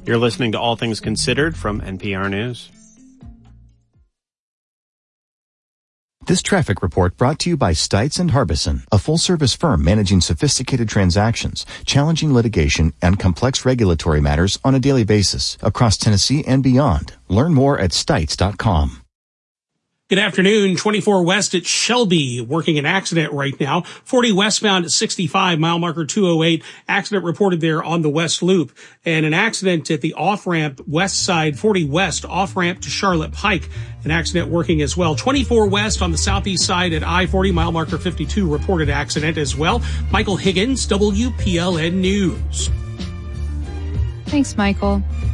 You're listening to All Things Considered from NPR News. This traffic report brought to you by Stites and Harbison, a full-service firm managing sophisticated transactions, challenging litigation, and complex regulatory matters on a daily basis across Tennessee and beyond. Learn more at Stites.com. Good afternoon. 24 west at Shelby, working an accident right now. 40 westbound at 65, mile marker 208. Accident reported there on the West Loop. And an accident at the off-ramp west side, 40 west, off-ramp to Charlotte Pike. An accident working as well. 24 west on the southeast side at I-40, mile marker 52, reported accident as well. Michael Higgins, WPLN News. Thanks, Michael.